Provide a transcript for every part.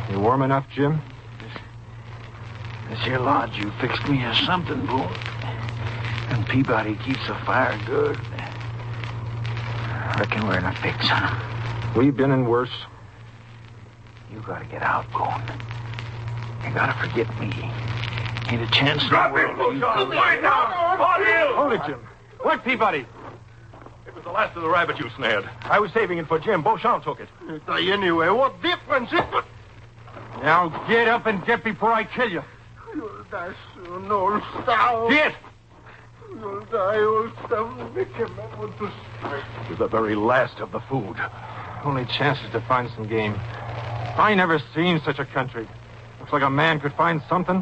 You warm enough, Jim? This here lodge you fixed me as something, Boone. And Peabody keeps the fire good. Reckon we're in a fix, huh? We've been in worse. You gotta get out, Boone. You gotta forget me. Ain't a chance in the Drop world him, that you Beauchamp! can- Lie down! Hold it, Jim. What, Peabody? It was the last of the rabbit you snared. I was saving it for Jim. Beauchamp took it. Anyway, what difference is it? Now get up and get before I kill you. You'll die soon, old stout. Get! You'll die, old stout. Make a man with the strength. It was the very last of the food. Only chance is to find some game. I never seen such a country. Looks like a man could find something.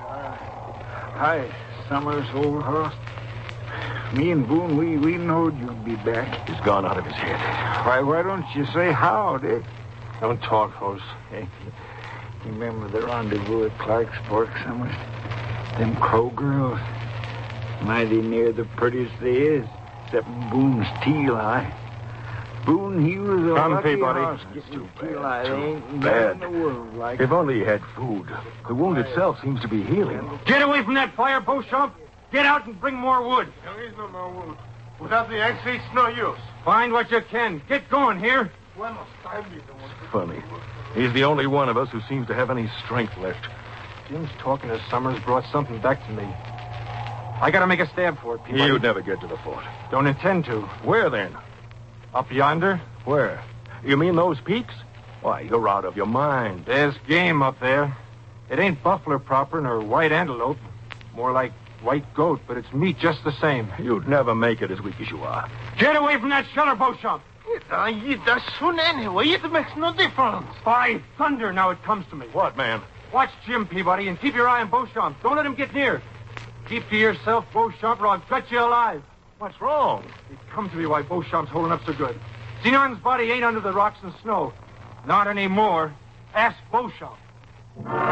Hi, Summers, old horse. Me and Boone, we knowed you'd be back. He's gone out of his head. Why don't you say how, Dick? Don't talk, Hose. Hey, you remember the rendezvous at Clark's Fork, Summers? Them Crow girls. Mighty near the prettiest they is, except Boone's teal eye. Boone, he was a Come, lucky Peabody. horse. It's Get too his teal bad, eye. too There ain't bad. nothing in the world like If only he had food. The wound itself seems to be healing. Get away from that fire, Beauchamp. Get out and bring more wood. There is no more wood. Without the axe, it's no use. Find what you can. Get going here. When must I be the one to... Funny. He's the only one of us who seems to have any strength left. Jim's talking to Summers brought something back to me. I gotta make a stab for it, Peabody. You'd never get to the fort. Don't intend to. Where then? Up yonder, Where? You mean those peaks? Why, you're out of your mind. there's game up there. It ain't buffalo proper nor white antelope. More like white goat, but it's meat just the same. You'd never make it as weak as you are. Get away from that shelter, Beauchamp. I eat that soon anyway. It makes no difference. By thunder, now it comes to me. What, man? Watch Jim, Peabody, and keep your eye on Beauchamp. Don't let him get near. Keep to yourself, Beauchamp, or I'll gut you alive. What's wrong? It come to me why Beauchamp's holding up so good. Zenon's body ain't under the rocks and snow. Not anymore. Ask Beauchamp.